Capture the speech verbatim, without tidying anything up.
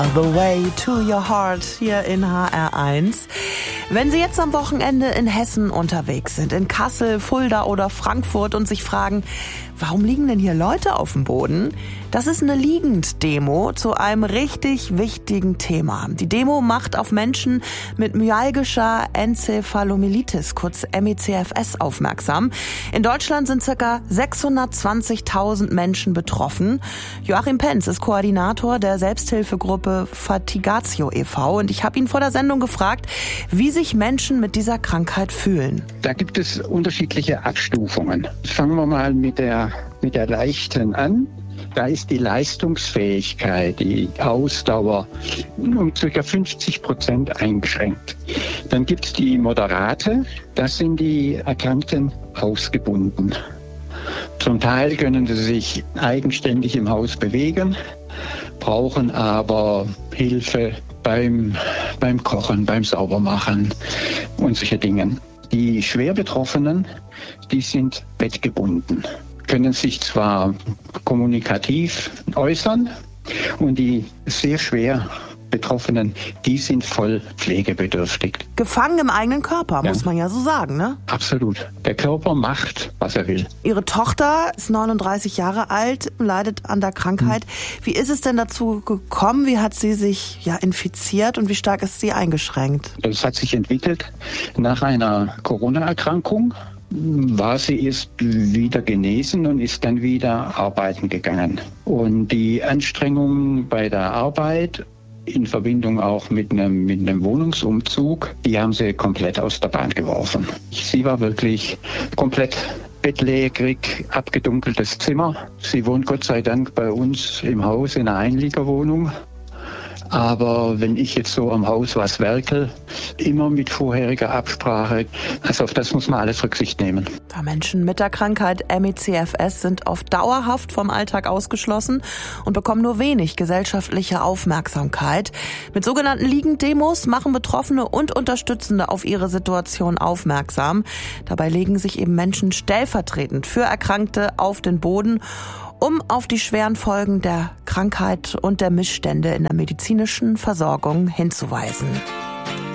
The Way to Your Heart hier in H R eins. Wenn Sie jetzt am Wochenende in Hessen unterwegs sind, in Kassel, Fulda oder Frankfurt und sich fragen, warum liegen denn hier Leute auf dem Boden? Das ist eine Liegend-Demo zu einem richtig wichtigen Thema. Die Demo macht auf Menschen mit myalgischer Enzephalomyelitis, kurz M E C F S, aufmerksam. In Deutschland sind ca. sechshundertzwanzigtausend Menschen betroffen. Joachim Penz ist Koordinator der Selbsthilfegruppe Fatigatio e V und ich habe ihn vor der Sendung gefragt, wie sich Menschen mit dieser Krankheit fühlen. Da gibt es unterschiedliche Abstufungen. Fangen wir mal mit der, mit der leichten an. Da ist die Leistungsfähigkeit, die Ausdauer um ca. fünfzig Prozent eingeschränkt. Dann gibt es die moderate, das sind die Erkrankten hausgebunden. Zum Teil können sie sich eigenständig im Haus bewegen, brauchen aber Hilfe beim, beim Kochen, beim Saubermachen und solche Dinge. Die schwer Betroffenen, die sind bettgebunden, können sich zwar kommunikativ äußern und die sehr schwer Betroffenen, die sind voll pflegebedürftig. Gefangen im eigenen Körper, ja. Muss man ja so sagen, ne? Absolut. Der Körper macht, was er will. Ihre Tochter ist neununddreißig Jahre alt, leidet an der Krankheit. Hm. Wie ist es denn dazu gekommen? Wie hat sie sich ja infiziert und wie stark ist sie eingeschränkt? Das hat sich entwickelt nach einer Corona-Erkrankung. War sie erst wieder genesen und ist dann wieder arbeiten gegangen. Und die Anstrengungen bei der Arbeit in Verbindung auch mit einem, mit einem Wohnungsumzug, die haben sie komplett aus der Bahn geworfen. Sie war wirklich komplett bettlägerig, abgedunkeltes Zimmer. Sie wohnt Gott sei Dank bei uns im Haus in einer Einliegerwohnung. Aber wenn ich jetzt so am Haus was werkel, immer mit vorheriger Absprache, also auf das muss man alles Rücksicht nehmen. Menschen mit der Krankheit M E C F S sind oft dauerhaft vom Alltag ausgeschlossen und bekommen nur wenig gesellschaftliche Aufmerksamkeit. Mit sogenannten Liegenddemos machen Betroffene und Unterstützende auf ihre Situation aufmerksam. Dabei legen sich eben Menschen stellvertretend für Erkrankte auf den Boden, um auf die schweren Folgen der Krankheit und der Missstände in der medizinischen Versorgung hinzuweisen.